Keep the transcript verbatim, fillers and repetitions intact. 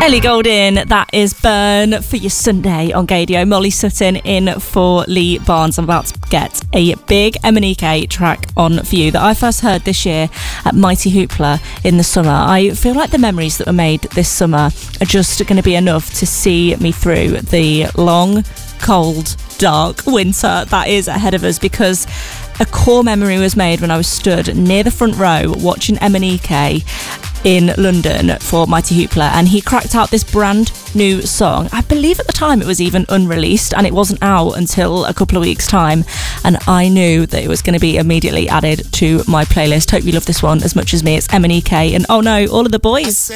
Ellie Goulding, that is Burn for your Sunday on Gadio. Molly Sutton in for Lee Barnes. I'm about to get a big M and E K track on for you that I first heard this year at Mighty Hoopla in the summer. I feel like the memories that were made this summer are just going to be enough to see me through the long, cold, dark winter that is ahead of us, because a core memory was made when I was stood near the front row watching M and E K in London for Mighty Hoopla, and he cracked out this brand new song. I believe at the time it was even unreleased and it wasn't out until a couple of weeks time, and I knew that it was going to be immediately added to my playlist. Hope you love this one as much as me. It's M and E K and Oh No, All of the Boys.